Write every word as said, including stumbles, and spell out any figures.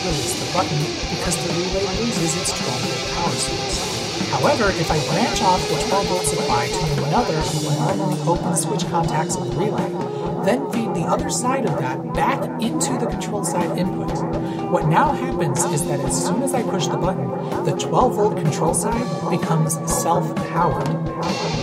release the button because the relay loses its twelve volt power source. However, if I branch off the twelve volt supply to another of the normally open switch contacts of the relay, then feed the other side of that back into the control side input, what now happens is that as soon as I push the button, the twelve volt control side becomes self-powered.